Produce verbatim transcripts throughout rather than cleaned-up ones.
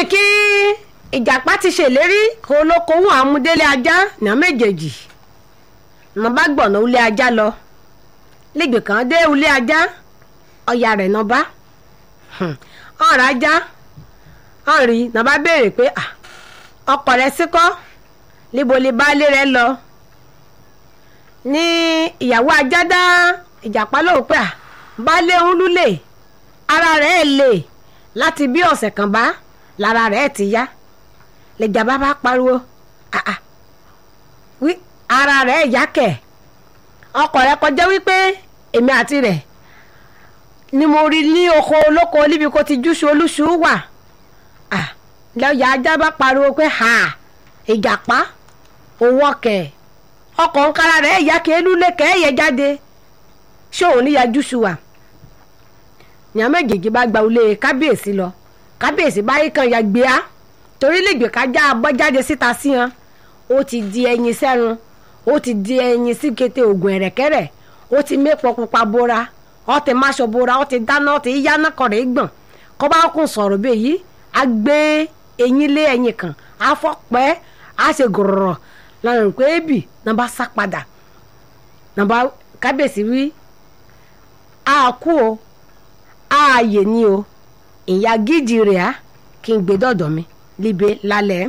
ní kí ìjàpá ti ṣèlérí kó olókoòwò àmúdélé ajá ní méjèèjì ní bá gbọ̀nà ilé ajá lọ lẹ́gbẹ̀ẹ́ kan dé ilé ajá ọ̀yà rẹ̀ náà bá ọ̀rọ̀ ajá ọ̀rí náà bá béèrè pé ọkọ rẹ̀ síkọ́ níbo lè bá lé rẹ̀ lọ ní ìyàwó ajá dá ìjàpá lóhùn pé baálé ń lúlẹ̀ ara rẹ̀ lè láti bí ọ̀sẹ̀ kan bá lára rẹ̀ ti yá lẹ́jàbá bá pariwo wí ara rẹ̀ yá kẹ̀ ọkọ rẹ̀ kọjá wípé èmi àti rẹ̀ ni mo rí ní oko olóko níbi kó ti júṣu olúṣu wà lọ́ọ̀yà ajá bá pariwo pé ha ìjàpá òwò kẹ̀ ọkọ̀ nkara rẹ̀ yá kẹ̀ lúlẹ̀ kẹ̀ yẹ jáde ṣé òun níyà júṣu wà ní àmẹ́jèjì bá gba ilé kábíyèsí lọ kábíyèsí báyìí kan ya gbé á torí lè gbé kájá abọ́ jáde síta sí hàn ó ti di ẹyin sẹ́run ó ti di ẹyin sí kété oògùn ẹ̀rẹ̀kẹ́rẹ̀ ó ti mẹ́pọ̀ pupa bora ó ti máṣọ bora ó ti dáná ó ti yá náà kọ̀rẹ́ gbọ̀n kọ́ bá kún sọ̀rọ̀ bẹ́ẹ̀ yìí á gbé ẹyin lé ẹyin kan á fọ́ pẹ́ á ṣe gòrò lọ́rùn pé ébì náà bá sá padà náà bá kábíyèsí wí á kú o ààyè ni o ìyá gidi rẹ̀ á kí n gbé dọ̀dọ̀ mi líbe lálẹ́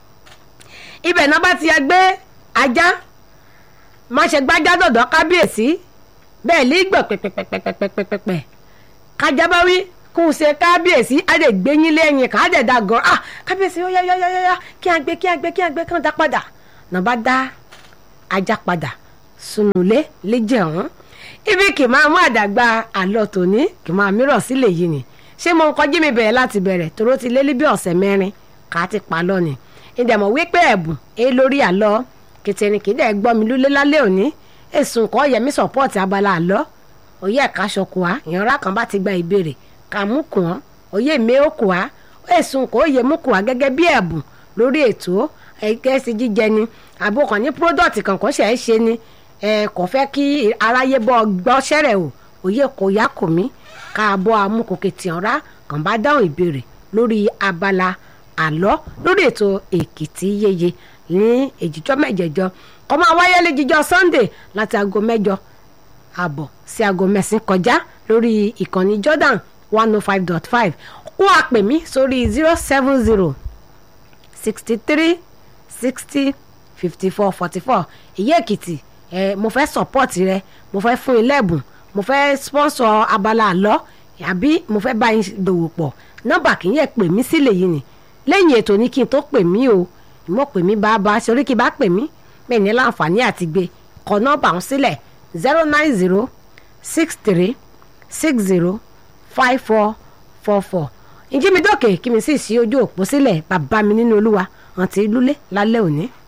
ibẹ̀ náà bá ti ya gbé ajá má ṣe gbájá dọ̀dọ̀ kábíyèsí bẹ́ẹ̀ lè gbọ̀ pẹ̀pẹ̀pẹ̀pẹ̀pẹ̀pẹ̀ kájá bá wí kó o ṣe kábíyèsí á lè gbé yín lẹ́yìn ká á dẹ̀ da gan ah kábíyèsí ó yá yá yá yá kí á gbé kí á gbé kí á gbé kí á dá padà náà bá dá ajá padà sunulé léjẹ̀ ọ̀hún ibi kì máa mú àdàgbà àlọ́ tòní kì máa mìíràn sílẹ̀ yìí ni ṣé mo ń kọjú mi bẹ̀rẹ̀ láti bẹ̀rẹ̀ toró ti lé ní bí ọ̀sẹ̀ mẹ́rin ká ti pa lọ ni ìdẹ̀mọ̀ wípé ẹ̀bùn ẹ lórí àlọ́ kìtìrìn kì í dẹ̀ gbọ́ mi lólé lálẹ́ òní èsùn kọ́ yẹmí sọ̀pọ̀tì abala àlọ́ òye ẹ̀ka ṣọkù wá ìyanra kan bá ti gba ìbéèrè ká mú kùn án òye mi ó kù wá èsùn kò yẹ mú kù wá gẹ́gẹ́ bí ẹ̀bùn lórí ètò ẹ̀kẹ́sì jíjẹ ni àbúkàn ní pródọ̀tì kan kò ṣe é ṣe ni ẹ kò fẹ́ kí aráyé bọ́ gbọ́ ṣẹ́rẹ̀ o òye kò yá kò mí ká bọ́ amúkòkè tìǹra kàn bá dáhùn ìbéèrè lórí abala àlọ́ lórí ètò èkìtì yeye ní èjìjọ́ mẹ́jẹ̀jọ kó máa wáyé lẹ́jìjọ́ Sunday láti aago mẹ́jọ àbọ̀ sí aago mẹ́sìn kọjá lórí ìkànnì Jordan one oh five dot five kó a pè mí sórí zero seven zero sixty three sixty fifty four forty four ìyá èkìtì ẹ mo fẹ́ support rẹ mo fẹ́ fún ilé ẹ̀bùn mo fẹ́ sponsor abala àlọ́ àbí mo fẹ́ bá yín dòwò pọ̀ nọ́mbà kì í yẹ pè mí sílẹ̀ yìí ni lẹ́yìn ètò ní kí n tó pè mí o ìmọ̀ pè mí bá bá sórí kí bá pè mí bẹ́ẹ̀ ní láǹfààní àti gbé kọ nọ́mbà ń sílẹ̀ zero nine zero six three six zero five four four four ìjí mi dókè kí mi sì ṣí ojú òpó sílẹ̀ bàbá mi nínú Olúwa àti ìlúlé lálẹ́ òní.